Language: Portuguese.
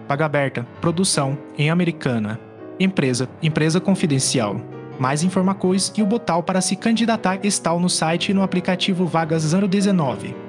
Vaga aberta, produção, em Americana. Empresa confidencial. Mais informações e o botão para se candidatar estão no site e no aplicativo Vagas 019.